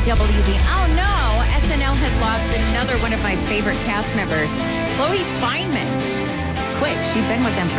WB. Oh no, SNL has lost another one of my favorite cast members. Chloe Fineman just quit. She'd been with them for